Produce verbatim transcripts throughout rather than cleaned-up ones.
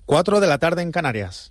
Cuatro de la tarde en Canarias.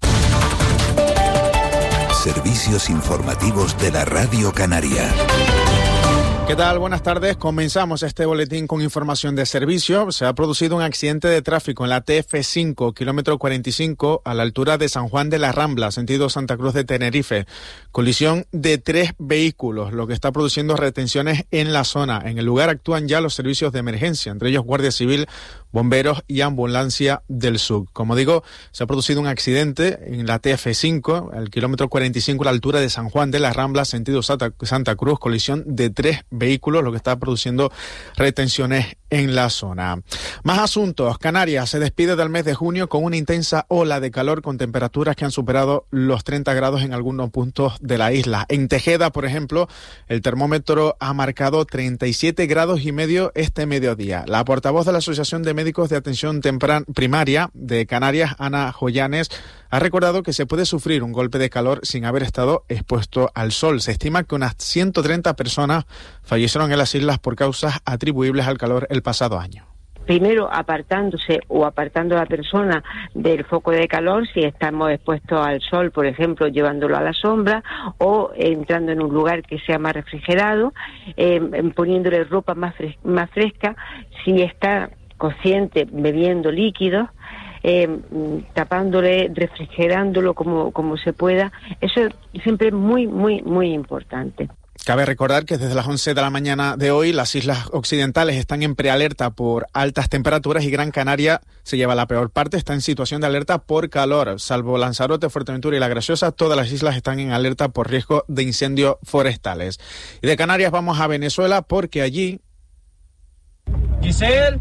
Servicios informativos de la Radio Canaria. ¿Qué tal? Buenas tardes. Comenzamos este boletín con información de servicio. Se ha producido un accidente de tráfico en la T F cinco, kilómetro cuarenta y cinco, a la altura de San Juan de la Rambla, sentido Santa Cruz de Tenerife. Colisión de tres vehículos, lo que está produciendo retenciones en la zona. En el lugar actúan ya los servicios de emergencia, entre ellos Guardia Civil, bomberos y ambulancia del S U C. Como digo, se ha producido un accidente en la T F cinco, al kilómetro cuarenta y cinco, a la altura de San Juan de la Rambla, sentido Santa, Santa Cruz. Colisión de tres vehículos, lo que está produciendo retenciones en la zona. Más asuntos. Canarias se despide del mes de junio con una intensa ola de calor con temperaturas que han superado los treinta grados en algunos puntos de la isla. En Tejeda, por ejemplo, el termómetro ha marcado treinta y siete grados y medio este mediodía. La portavoz de la Asociación de Médicos de Atención Tempran- Primaria de Canarias, Ana Joyanes, ha recordado que se puede sufrir un golpe de calor sin haber estado expuesto al sol. Se estima que unas ciento treinta personas fallecieron en las islas por causas atribuibles al calor el pasado año. Primero apartándose o apartando a la persona del foco de calor si estamos expuestos al sol, por ejemplo, llevándolo a la sombra o entrando en un lugar que sea más refrigerado, eh, poniéndole ropa más, fres- más fresca, si está consciente bebiendo líquidos, eh, tapándole, refrigerándolo como, como se pueda. Eso es siempre muy, muy, muy importante. Cabe recordar que desde las once de la mañana de hoy las islas occidentales están en prealerta por altas temperaturas y Gran Canaria se lleva la peor parte, está en situación de alerta por calor. Salvo Lanzarote, Fuerteventura y La Graciosa, todas las islas están en alerta por riesgo de incendios forestales. Y de Canarias vamos a Venezuela porque allí... Giselle.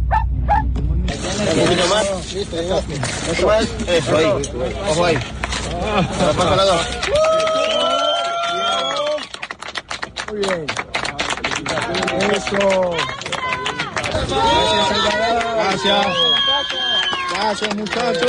Eso ahí. Ojo ahí. Muy bien. Eso. Gracias. Gracias, muchachos.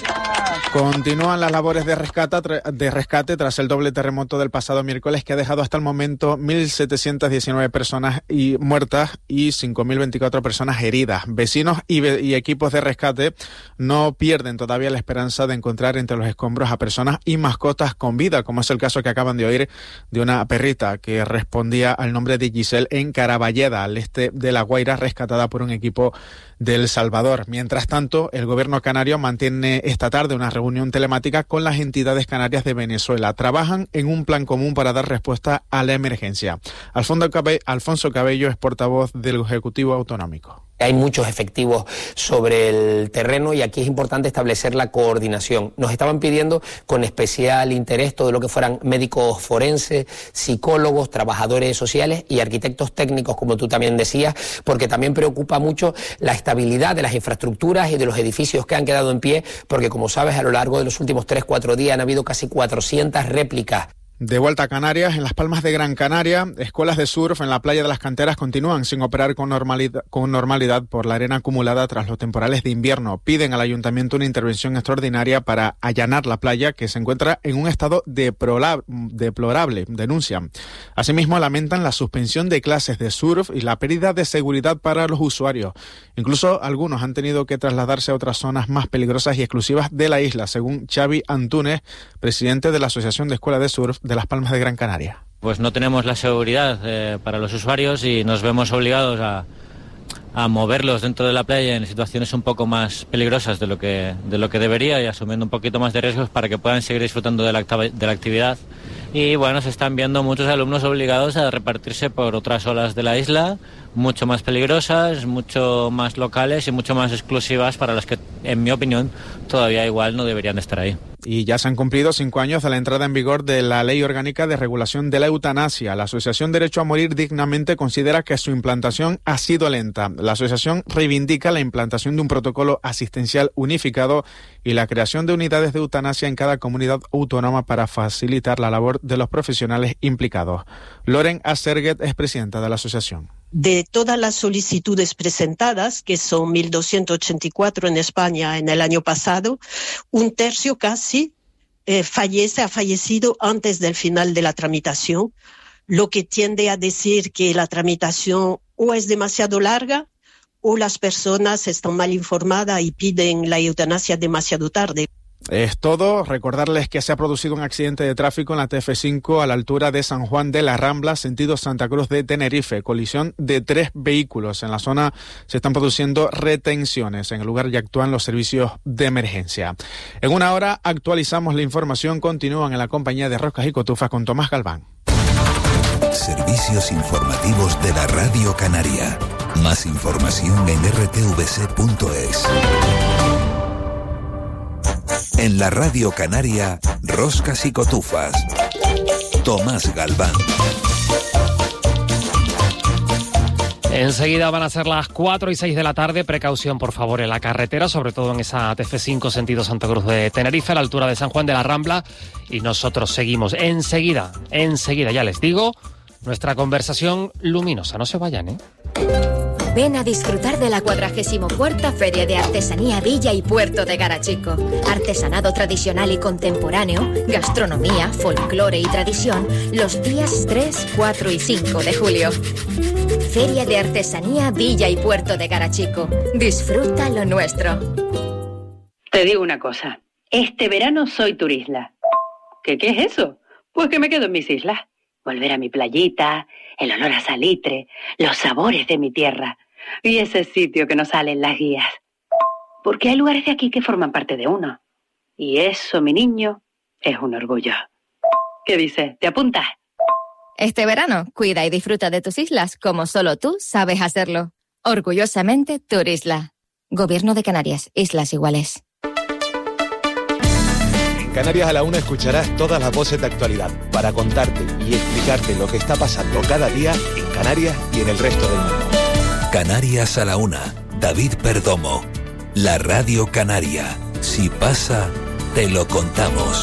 Continúan las labores de rescate, de rescate tras el doble terremoto del pasado miércoles que ha dejado hasta el momento mil setecientas diecinueve personas y muertas y cinco mil veinticuatro personas heridas. Vecinos y, y equipos de rescate no pierden todavía la esperanza de encontrar entre los escombros a personas y mascotas con vida, como es el caso que acaban de oír de una perrita que respondía al nombre de Giselle en Caraballeda, al este de La Guaira, rescatada por un equipo de El Salvador. Mientras tanto, el gobierno canario mantiene esta tarde una reunión telemática con las entidades canarias de Venezuela. Trabajan en un plan común para dar respuesta a la emergencia. Alfonso Cabello, Alfonso Cabello es portavoz del Ejecutivo Autonómico. Hay muchos efectivos sobre el terreno y aquí es importante establecer la coordinación. Nos estaban pidiendo con especial interés todo lo que fueran médicos forenses, psicólogos, trabajadores sociales y arquitectos técnicos, como tú también decías, porque también preocupa mucho la estabilidad de las infraestructuras y de los edificios que han quedado en pie, porque como sabes, a lo largo de los últimos tres cuatro días han habido casi cuatrocientas réplicas. De vuelta a Canarias, en las Palmas de Gran Canaria, escuelas de surf en la playa de las Canteras continúan sin operar con normalidad, con normalidad por la arena acumulada tras los temporales de invierno. Piden al ayuntamiento una intervención extraordinaria para allanar la playa, que se encuentra en un estado deplorable, denuncian. Asimismo, lamentan la suspensión de clases de surf y la pérdida de seguridad para los usuarios. Incluso algunos han tenido que trasladarse a otras zonas más peligrosas y exclusivas de la isla, según Xavi Antúnez, presidente de la Asociación de Escuelas de Surf de las Palmas de Gran Canaria. Pues no tenemos la seguridad eh, para los usuarios y nos vemos obligados a, a moverlos dentro de la playa en situaciones un poco más peligrosas de lo que de lo que debería y asumiendo un poquito más de riesgos para que puedan seguir disfrutando de la, de la actividad. Y bueno, se están viendo muchos alumnos obligados a repartirse por otras olas de la isla, mucho más peligrosas, mucho más locales y mucho más exclusivas para las que, en mi opinión, todavía igual no deberían de estar ahí. Y ya se han cumplido cinco años de la entrada en vigor de la Ley Orgánica de Regulación de la Eutanasia. La Asociación Derecho a Morir Dignamente considera que su implantación ha sido lenta. La asociación reivindica la implantación de un protocolo asistencial unificado y la creación de unidades de eutanasia en cada comunidad autónoma para facilitar la labor de los profesionales implicados. Loren Aserguet es presidenta de la asociación. De todas las solicitudes presentadas, que son mil doscientas ochenta y cuatro en España en el año pasado, un tercio casi eh, fallece, ha fallecido antes del final de la tramitación, lo que tiende a decir que la tramitación o es demasiado larga o las personas están mal informadas y piden la eutanasia demasiado tarde. Es todo. Recordarles que se ha producido un accidente de tráfico en la T F cinco a la altura de San Juan de la Rambla, sentido Santa Cruz de Tenerife. Colisión de tres vehículos. En la zona se están produciendo retenciones. En el lugar ya actúan los servicios de emergencia. En una hora actualizamos la información. Continúan en la compañía de Roscas y Cotufas con Tomás Galván. Servicios informativos de la Radio Canaria. Más información en r t v c punto es. En la Radio Canaria, Roscas y Cotufas. Tomás Galván. Enseguida van a ser las cuatro y seis de la tarde. Precaución, por favor, en la carretera, sobre todo en esa T F cinco sentido Santa Cruz de Tenerife, a la altura de San Juan de la Rambla. Y nosotros seguimos enseguida, enseguida, ya les digo, nuestra conversación luminosa. No se vayan, ¿eh? Ven a disfrutar de la cuadragésimo cuarta Feria de Artesanía Villa y Puerto de Garachico. Artesanado tradicional y contemporáneo, gastronomía, folclore y tradición, los días tres, cuatro y cinco de julio. Feria de Artesanía Villa y Puerto de Garachico. Disfruta lo nuestro. Te digo una cosa, este verano soy turisla. ¿Qué, qué es eso? Pues que me quedo en mis islas. Volver a mi playita, el olor a salitre, los sabores de mi tierra y ese sitio que nos sale en las guías. Porque hay lugares de aquí que forman parte de uno. Y eso, mi niño, es un orgullo. ¿Qué dices? ¿Te apuntas? Este verano, cuida y disfruta de tus islas como solo tú sabes hacerlo. Orgullosamente, Turisla. Gobierno de Canarias, Islas Iguales. Canarias a la una escucharás todas las voces de actualidad para contarte y explicarte lo que está pasando cada día en Canarias y en el resto del mundo. Canarias a la una. David Perdomo. La Radio Canaria. Si pasa, te lo contamos.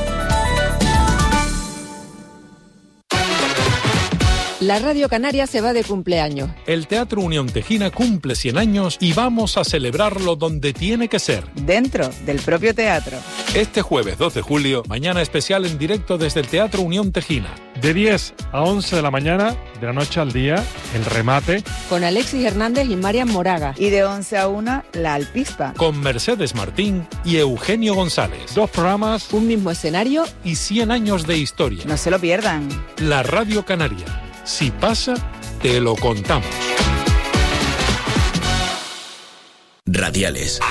La Radio Canaria se va de cumpleaños. El Teatro Unión Tejina cumple cien años y vamos a celebrarlo donde tiene que ser. Dentro del propio teatro. Este jueves dos de julio, mañana especial en directo desde el Teatro Unión Tejina. De diez a once de la mañana, de la noche al día, el remate. Con Alexis Hernández y Marian Moraga. Y de once a una, La Alpispa. Con Mercedes Martín y Eugenio González. Dos programas. Un mismo escenario. Y cien años de historia. No se lo pierdan. La Radio Canaria. Si pasa, te lo contamos. Radiales.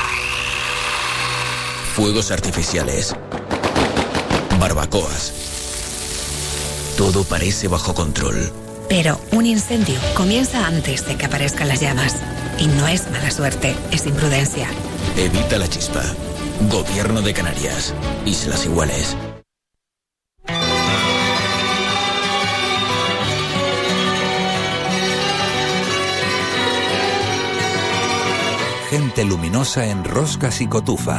Fuegos artificiales. Barbacoas. Todo parece bajo control. Pero un incendio comienza antes de que aparezcan las llamas. Y no es mala suerte, es imprudencia. Evita la chispa. Gobierno de Canarias. Islas Iguales. Gente luminosa en Roscas y Cotufas.